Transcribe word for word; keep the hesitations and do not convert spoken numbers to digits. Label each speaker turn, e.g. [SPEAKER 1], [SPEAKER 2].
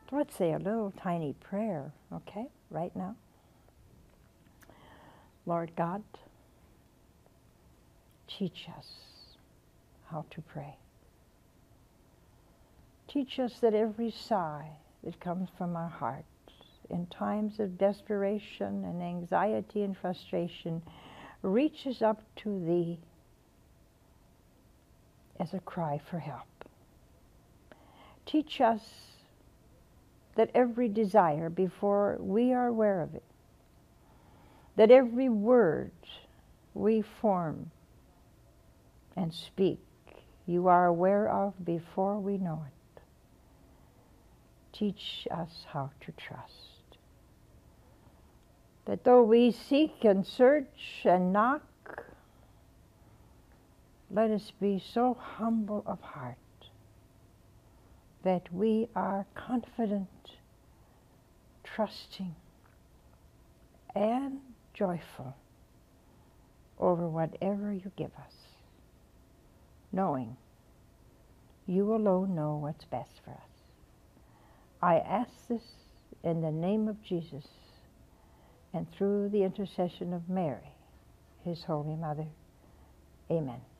[SPEAKER 1] Let's say a little tiny prayer, okay, right now. Lord God, teach us how to pray. Teach us that every sigh that comes from our hearts in times of desperation and anxiety and frustration reaches up to Thee as a cry for help. Teach us that every desire, before we are aware of it, that every word we form and speak, You are aware of before we know it. Teach us how to trust. That though we seek and search and knock, let us be so humble of heart that we are confident, trusting, and joyful over whatever You give us, knowing You alone know what's best for us. I ask this in the name of Jesus and through the intercession of Mary, His Holy Mother. Amen.